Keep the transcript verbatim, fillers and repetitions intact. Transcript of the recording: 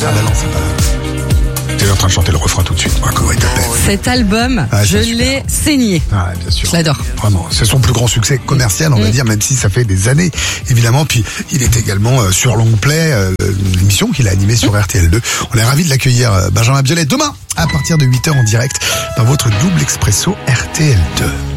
Ah bah non, c'est pas... T'es en train de chanter le refrain tout de suite. Ah, comment il t'appelle ? Cet album, ah, je super. l'ai saigné. Ah, bien sûr. Je l'adore. Vraiment, c'est son plus grand succès commercial, on va mmh. dire, même si ça fait des années, évidemment. Puis il est également euh, sur Longplay, euh, une émission qu'il a animée sur R T L deux. On est ravis de l'accueillir, euh, Benjamin Biolay, demain à partir de huit heures en direct dans votre double expresso R T L deux.